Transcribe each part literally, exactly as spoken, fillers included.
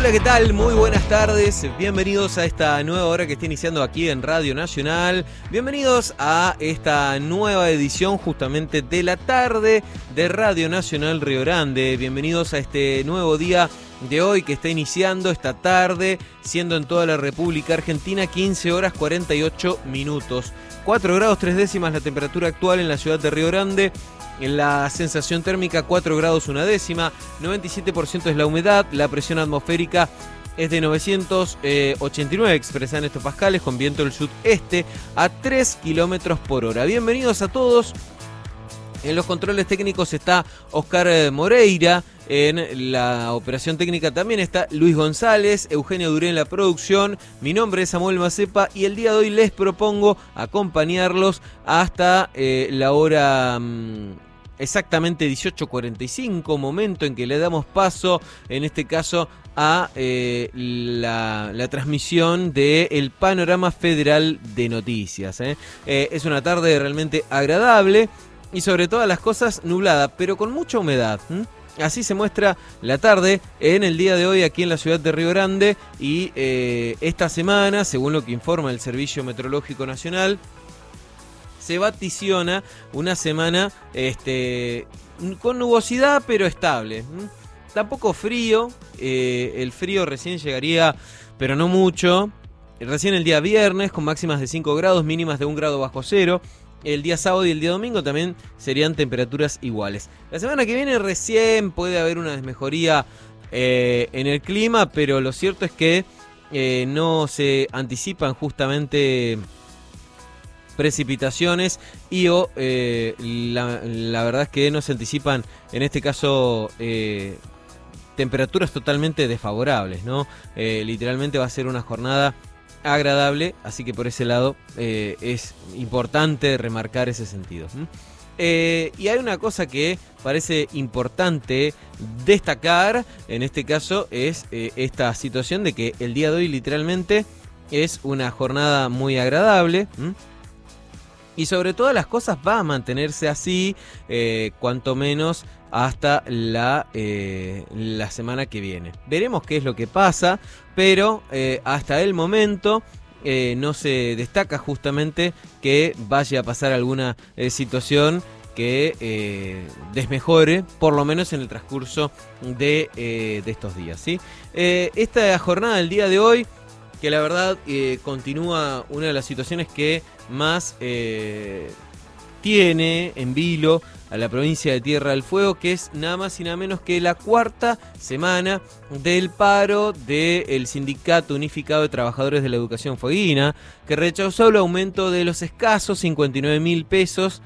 Hola, ¿qué tal? Muy buenas tardes. Bienvenidos a esta nueva hora que está iniciando aquí en Radio Nacional. Bienvenidos a esta nueva edición justamente de la tarde de Radio Nacional Río Grande. Bienvenidos a este nuevo día de hoy que está iniciando esta tarde, siendo en toda la República Argentina quince horas cuarenta y ocho minutos. cuatro grados tres décimas la temperatura actual en la ciudad de Río Grande. En la sensación térmica cuatro grados una décima, noventa y siete por ciento es la humedad, la presión atmosférica es de novecientos ochenta y nueve expresada en hectopascales con viento del sudeste a tres kilómetros por hora. Bienvenidos a todos. En los controles técnicos está Oscar Moreira, en la operación técnica también está Luis González, Eugenio Duré en la producción, mi nombre es Samuel Macepa y el día de hoy les propongo acompañarlos hasta eh, la hora mmm, exactamente dieciocho cuarenta y cinco, momento en que le damos paso, en este caso, a eh, la, la transmisión del Panorama Federal de Noticias. ¿eh? Eh, es una tarde realmente agradable. Y sobre todas las cosas nublada, pero con mucha humedad. ¿Mm? Así se muestra la tarde en el día de hoy aquí en la ciudad de Río Grande. Y eh, esta semana, según lo que informa el Servicio Meteorológico Nacional, se vaticiona una semana este, con nubosidad pero estable. ¿Mm? Tampoco frío, eh, el frío recién llegaría, pero no mucho. Recién el día viernes con máximas de cinco grados, mínimas de un grado bajo cero. El día sábado y el día domingo también serían temperaturas iguales. La semana que viene recién puede haber una desmejoría eh, en el clima, pero lo cierto es que eh, no se anticipan justamente precipitaciones y o eh, la, la verdad es que no se anticipan en este caso eh, temperaturas totalmente desfavorables, ¿no? Eh, literalmente va a ser una jornada agradable, así que por ese lado eh, es importante remarcar ese sentido. ¿Mm? Eh, y hay una cosa que parece importante destacar, en este caso es eh, esta situación de que el día de hoy literalmente es una jornada muy agradable. ¿Mm? Y sobre todas las cosas va a mantenerse así, eh, cuanto menos hasta la, eh, la semana que viene. Veremos qué es lo que pasa, pero eh, hasta el momento eh, no se destaca justamente que vaya a pasar alguna eh, situación que eh, desmejore, por lo menos en el transcurso de, eh, de estos días. ¿sí? Eh, esta jornada del día de hoy, que la verdad eh, continúa una de las situaciones que más eh, tiene en vilo a la provincia de Tierra del Fuego, que es nada más y nada menos que la cuarta semana del paro del Sindicato Unificado de Trabajadores de la Educación Fueguina, que rechazó el aumento de los escasos cincuenta y nueve mil pesos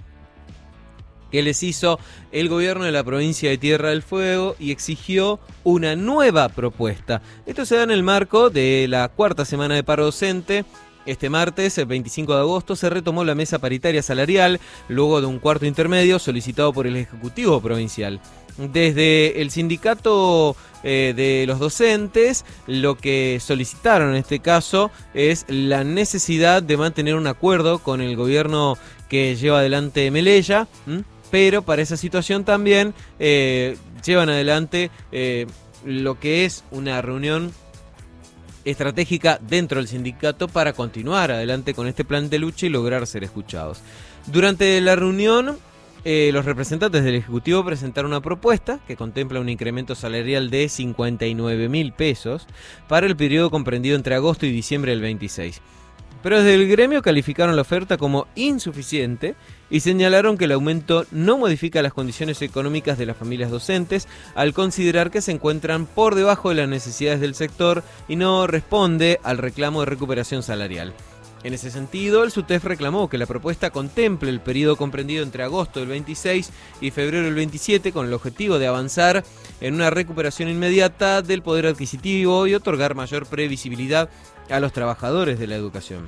que les hizo el gobierno de la provincia de Tierra del Fuego y exigió una nueva propuesta. Esto se da en el marco de la cuarta semana de paro docente. Este martes, el veinticinco de agosto, se retomó la mesa paritaria salarial luego de un cuarto intermedio solicitado por el Ejecutivo Provincial. Desde el sindicato eh, de los docentes, lo que solicitaron en este caso es la necesidad de mantener un acuerdo con el gobierno que lleva adelante Melella, ¿m? Pero para esa situación también eh, llevan adelante eh, lo que es una reunión estratégica dentro del sindicato para continuar adelante con este plan de lucha y lograr ser escuchados. Durante la reunión, eh, los representantes del Ejecutivo presentaron una propuesta que contempla un incremento salarial de cincuenta y nueve mil pesos para el periodo comprendido entre agosto y diciembre del veintiséis. Pero desde el gremio calificaron la oferta como insuficiente y señalaron que el aumento no modifica las condiciones económicas de las familias docentes al considerar que se encuentran por debajo de las necesidades del sector y no responde al reclamo de recuperación salarial. En ese sentido, el SUTEF reclamó que la propuesta contemple el periodo comprendido entre agosto del veintiséis y febrero del veintisiete con el objetivo de avanzar en una recuperación inmediata del poder adquisitivo y otorgar mayor previsibilidad a los trabajadores de la educación.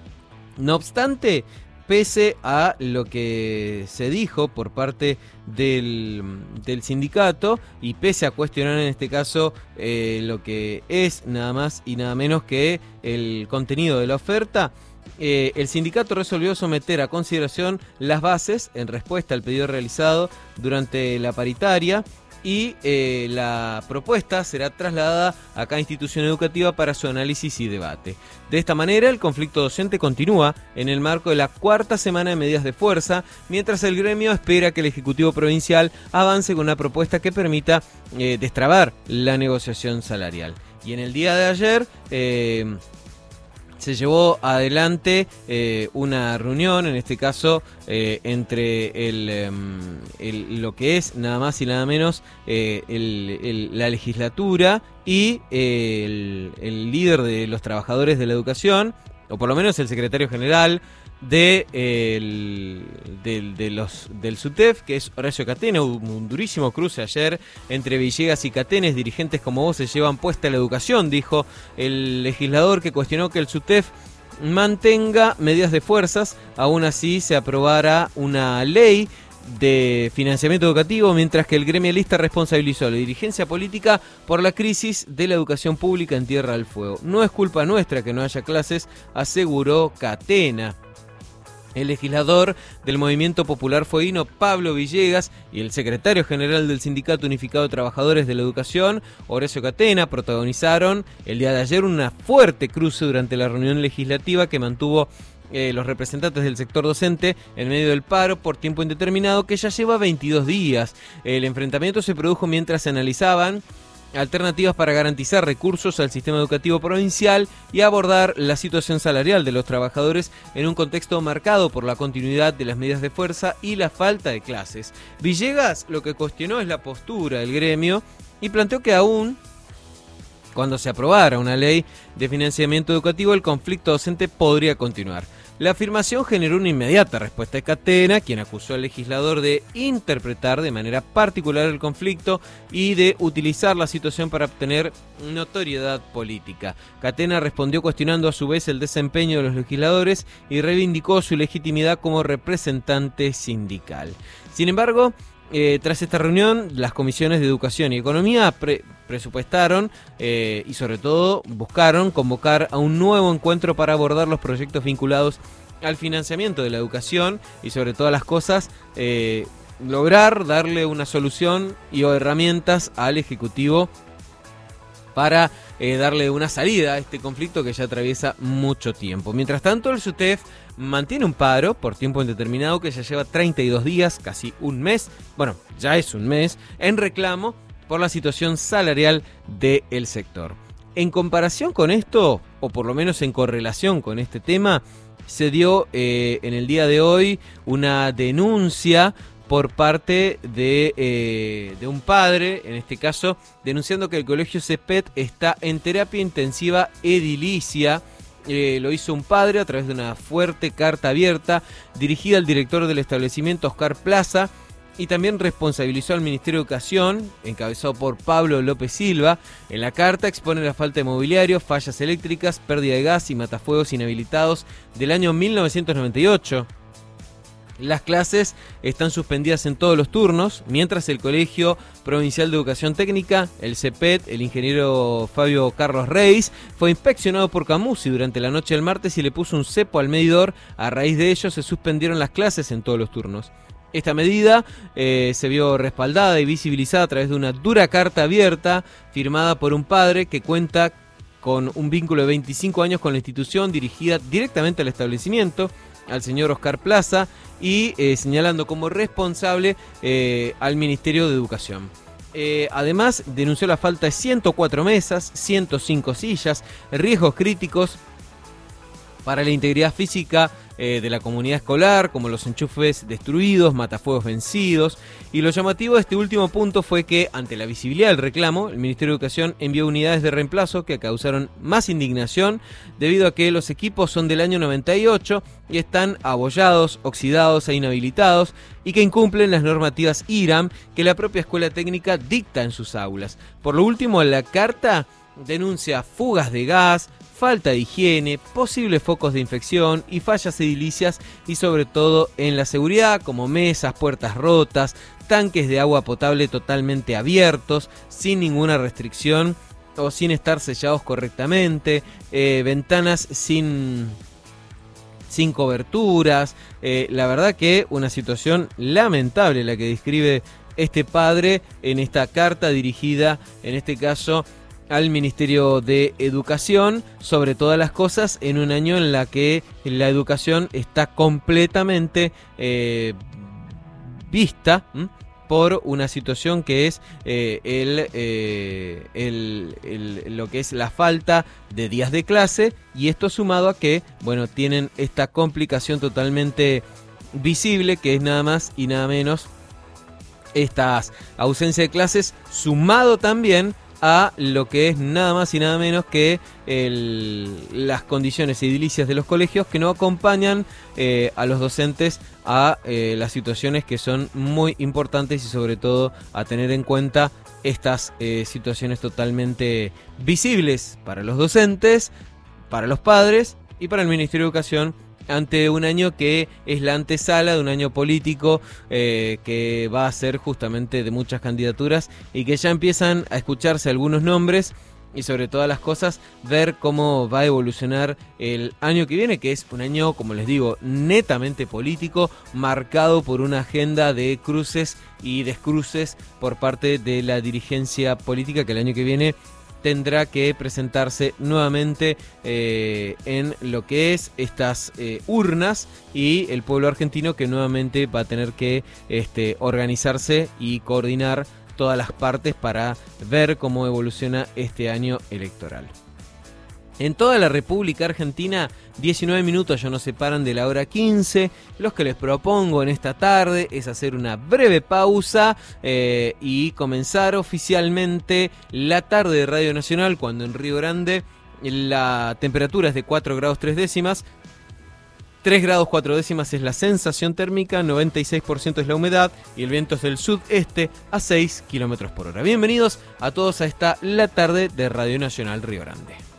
No obstante, pese a lo que se dijo por parte del, del sindicato y pese a cuestionar en este caso eh, lo que es nada más y nada menos que el contenido de la oferta, eh, el sindicato resolvió someter a consideración las bases en respuesta al pedido realizado durante la paritaria y eh, la propuesta será trasladada a cada institución educativa para su análisis y debate. De esta manera, el conflicto docente continúa en el marco de la cuarta semana de medidas de fuerza, mientras el gremio espera que el Ejecutivo Provincial avance con una propuesta que permita eh, destrabar la negociación salarial. Y en el día de ayer eh, se llevó adelante eh, una reunión, en este caso eh, entre el, eh, el, lo que es nada más y nada menos eh, el, el, la legislatura y eh, el, el líder de los trabajadores de la educación, o por lo menos el secretario general de, eh, el, de, de los, del SUTEF, que es Horacio Catena. Hubo un durísimo cruce ayer entre Villegas y Catenes. Dirigentes como vos se llevan puesta la educación, dijo el legislador, que cuestionó que el SUTEF mantenga medidas de fuerzas. Aún así se aprobará una ley de financiamiento educativo, mientras que el gremialista responsabilizó a la dirigencia política por la crisis de la educación pública en Tierra del Fuego. No es culpa nuestra que no haya clases, aseguró Catena. El legislador del Movimiento Popular Fueguino, Pablo Villegas, y el secretario general del Sindicato Unificado de Trabajadores de la Educación, Horacio Catena, protagonizaron el día de ayer una fuerte cruce durante la reunión legislativa que mantuvo eh, los representantes del sector docente en medio del paro por tiempo indeterminado, que ya lleva veintidós días. El enfrentamiento se produjo mientras se analizaban alternativas para garantizar recursos al sistema educativo provincial y abordar la situación salarial de los trabajadores en un contexto marcado por la continuidad de las medidas de fuerza y la falta de clases. Villegas lo que cuestionó es la postura del gremio y planteó que aún cuando se aprobara una ley de financiamiento educativo, el conflicto docente podría continuar. La afirmación generó una inmediata respuesta de Catena, quien acusó al legislador de interpretar de manera particular el conflicto y de utilizar la situación para obtener notoriedad política. Catena respondió cuestionando a su vez el desempeño de los legisladores y reivindicó su legitimidad como representante sindical. Sin embargo, Eh, tras esta reunión, las comisiones de Educación y Economía pre presupuestaron eh, y sobre todo buscaron convocar a un nuevo encuentro para abordar los proyectos vinculados al financiamiento de la educación y sobre todas las cosas eh, lograr darle una solución y o herramientas al Ejecutivo para eh, darle una salida a este conflicto que ya atraviesa mucho tiempo. Mientras tanto, el SUTEF mantiene un paro por tiempo indeterminado que ya lleva treinta y dos días, casi un mes, bueno, ya es un mes, en reclamo por la situación salarial del sector. En comparación con esto, o por lo menos en correlación con este tema, se dio eh, en el día de hoy una denuncia por parte de, eh, de un padre, en este caso, denunciando que el colegio CEPET está en terapia intensiva edilicia. Eh, lo hizo un padre a través de una fuerte carta abierta dirigida al director del establecimiento, Oscar Plaza, y también responsabilizó al Ministerio de Educación, encabezado por Pablo López Silva. En la carta expone la falta de mobiliario, fallas eléctricas, pérdida de gas y matafuegos inhabilitados del año mil novecientos noventa y ocho. Las clases están suspendidas en todos los turnos, mientras el Colegio Provincial de Educación Técnica, el CEPET, el ingeniero Fabio Carlos Reis, fue inspeccionado por Camusi durante la noche del martes y le puso un cepo al medidor. A raíz de ello se suspendieron las clases en todos los turnos. Esta medida eh, se vio respaldada y visibilizada a través de una dura carta abierta firmada por un padre que cuenta con un vínculo de veinticinco años con la institución, dirigida directamente al establecimiento, al señor Oscar Plaza, y eh, señalando como responsable eh, al Ministerio de Educación. Eh, además, denunció la falta de ciento cuatro mesas, ciento cinco sillas, riesgos críticos para la integridad física eh, de la comunidad escolar, como los enchufes destruidos, matafuegos vencidos. Y lo llamativo de este último punto fue que, ante la visibilidad del reclamo, el Ministerio de Educación envió unidades de reemplazo que causaron más indignación debido a que los equipos son del año noventa y ocho y están abollados, oxidados e inhabilitados, y que incumplen las normativas I R A M que la propia escuela técnica dicta en sus aulas. Por lo último, la carta denuncia fugas de gas, falta de higiene, posibles focos de infección y fallas edilicias, y sobre todo en la seguridad, como mesas, puertas rotas, tanques de agua potable totalmente abiertos, sin ninguna restricción o sin estar sellados correctamente, eh, ventanas sin, sin coberturas. Eh, la verdad que una situación lamentable la que describe este padre en esta carta dirigida, en este caso, al Ministerio de Educación, sobre todas las cosas, en un año en la que la educación está completamente eh, vista ¿m? por una situación que es eh, el, eh, el, el, lo que es la falta de días de clase, y esto sumado a que, bueno, tienen esta complicación totalmente visible, que es nada más y nada menos estas ausencias de clases, sumado también a lo que es nada más y nada menos que el, las condiciones edilicias de los colegios, que no acompañan eh, a los docentes a eh, las situaciones que son muy importantes, y sobre todo a tener en cuenta estas eh, situaciones totalmente visibles para los docentes, para los padres y para el Ministerio de Educación, ante un año que es la antesala de un año político eh, que va a ser justamente de muchas candidaturas, y que ya empiezan a escucharse algunos nombres, y sobre todas las cosas ver cómo va a evolucionar el año que viene, que es un año, como les digo, netamente político, marcado por una agenda de cruces y descruces por parte de la dirigencia política, que el año que viene tendrá que presentarse nuevamente eh, en lo que es estas eh, urnas, y el pueblo argentino que nuevamente va a tener que este, organizarse y coordinar todas las partes para ver cómo evoluciona este año electoral. En toda la República Argentina, diecinueve minutos ya nos separan de la hora quince. Los que les propongo en esta tarde es hacer una breve pausa eh, y comenzar oficialmente la tarde de Radio Nacional, cuando en Río Grande la temperatura es de cuatro grados tres décimas. tres grados cuatro décimas es la sensación térmica, noventa y seis por ciento es la humedad, y el viento es del sudeste a seis kilómetros por hora. Bienvenidos a todos a esta la tarde de Radio Nacional Río Grande.